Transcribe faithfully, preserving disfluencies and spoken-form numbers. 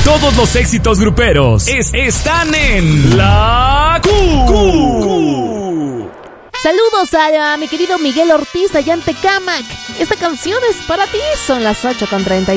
Todos los éxitos gruperos es- están en La Q. Q. Saludos a, a mi querido Miguel Ortiz allá en Tecámac. Esta canción es para ti. Son las ocho con treinta y